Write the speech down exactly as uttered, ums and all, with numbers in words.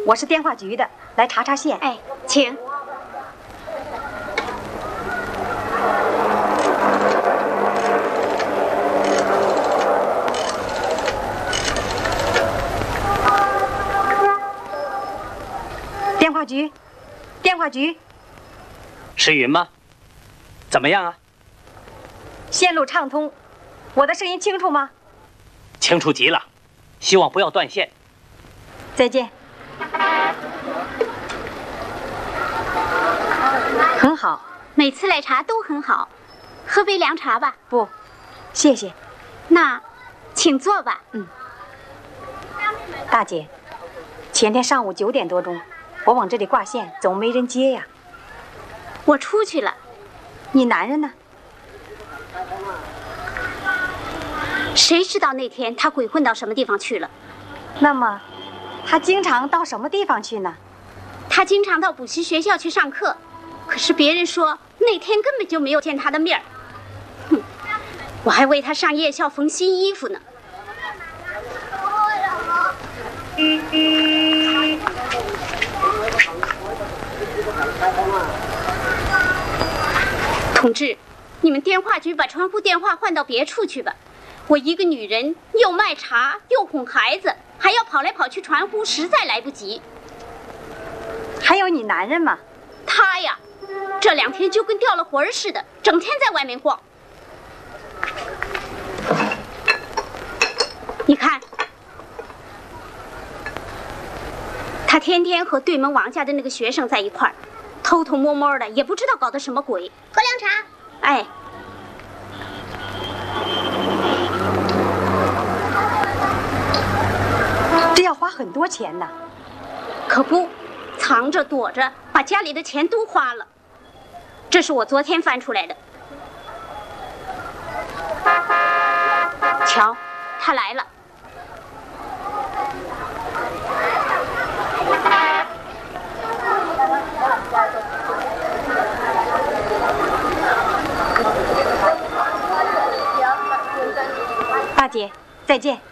我是电话局的，来查查线。 哎，请。 电话局，电话局， 是云吗？怎么样啊？ 线路畅通，我的声音清楚吗？ 清楚极了，希望不要断线。 再见。很好， 每次来茶都很好，喝杯凉茶吧。 不，谢谢。 那，请坐吧。 嗯。大姐，前天上午九点多钟，我往这里挂线，怎么没人接呀？ 我出去了。 你男人呢？ 谁知道那天他鬼混到什么地方去了？ 那么，他经常到什么地方去呢？ 他经常到补习学校去上课，可是别人说那天根本就没有见他的面儿。哼，我还为他上夜校缝新衣服呢。同志，你们电话局把传呼电话换到别处去吧。我一个女人又卖茶又哄孩子，还要跑来跑去传呼，实在来不及。 还有你男人嘛？ 他呀，这两天就跟掉了魂儿似的，整天在外面逛。你看，他天天和对门王家的那个学生在一块儿，偷偷摸摸的，也不知道搞的什么鬼。 喝凉茶。 哎。 这要花很多钱呢。 可不，藏着躲着，把家里的钱都花了。这是我昨天翻出来的。瞧，他来了。 大姐，再见。